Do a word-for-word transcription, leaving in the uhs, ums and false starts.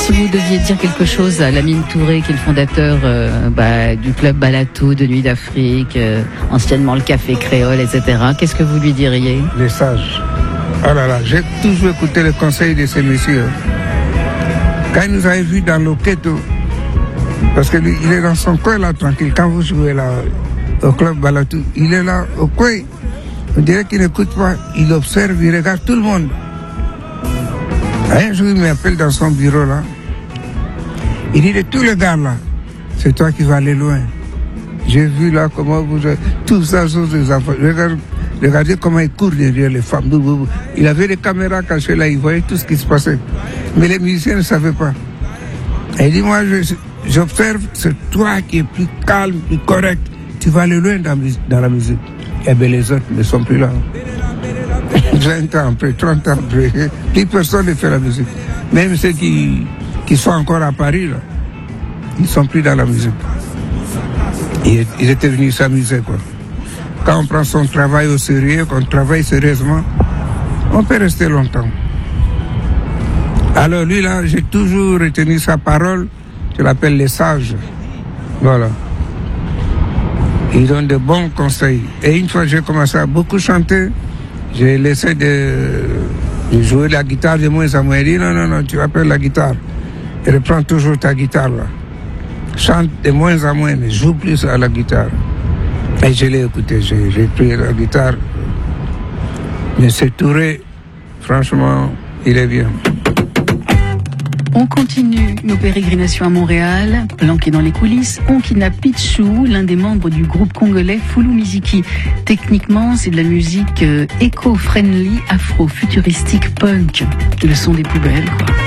Si vous deviez dire quelque chose à Lamine Touré, qui est le fondateur euh, bah, du club Balatou de Nuit d'Afrique, euh, anciennement le Café Créole, et cetera, qu'est-ce que vous lui diriez? Les sages. Oh là là, j'ai toujours écouté le conseil de ces messieurs. Quand il nous avait vus dans le ghetto, parce qu'il est dans son coin là, tranquille, quand vous jouez là, au club Balatou, il est là, au coin. On dirait qu'il n'écoute pas, il observe, il regarde tout le monde. Un jour, il m'appelle dans son bureau là. Il dit de tous les gars là, c'est toi qui vas aller loin. J'ai vu là comment vous... Tout ça, sont des enfants. Regardez, regardez comment ils courent derrière les femmes. Il avait des caméras cachées là, il voyait tout ce qui se passait. Mais les musiciens ne savaient pas. Et il dit, moi, je, j'observe, c'est toi qui es plus calme, plus correct. Tu vas aller loin dans, dans la musique. Eh bien, les autres ne sont plus là. vingt ans après, trente ans après, plus personne ne fait la musique. Même ceux qui, qui sont encore à Paris, là, ils ne sont plus dans la musique. Ils, ils étaient venus s'amuser, quoi. Quand on prend son travail au sérieux, qu'on travaille sérieusement, on peut rester longtemps. Alors lui, là, j'ai toujours retenu sa parole, je l'appelle les sages. Voilà. Il donne de bons conseils. Et une fois, j'ai commencé à beaucoup chanter. J'ai laissé de, de jouer la guitare de moins en moins. Il dit non, non, non, tu appelles la guitare. Et reprends toujours ta guitare là. Chante de moins en moins, mais joue plus à la guitare. Et je l'ai écouté, j'ai, j'ai pris la guitare. Mais c'est Touré, franchement, il est bien. On continue nos pérégrinations à Montréal, planqué dans les coulisses. On kidnappe Pichou, l'un des membres du groupe congolais Fulu Miziki. Techniquement, c'est de la musique euh, éco-friendly, afro-futuristique punk. Le son des poubelles, quoi.